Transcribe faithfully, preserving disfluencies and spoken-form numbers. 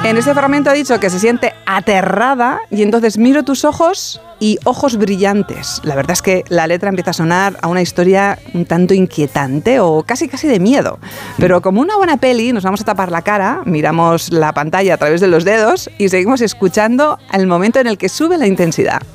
En este fragmento ha dicho que se siente aterrada y entonces miro tus ojos y ojos brillantes. La verdad es que la letra empieza a sonar a una historia un tanto inquietante o casi casi de miedo. Pero como una buena peli, nos vamos a tapar la cara, miramos la pantalla a través de los dedos y seguimos escuchando al momento en el que sube la intensidad.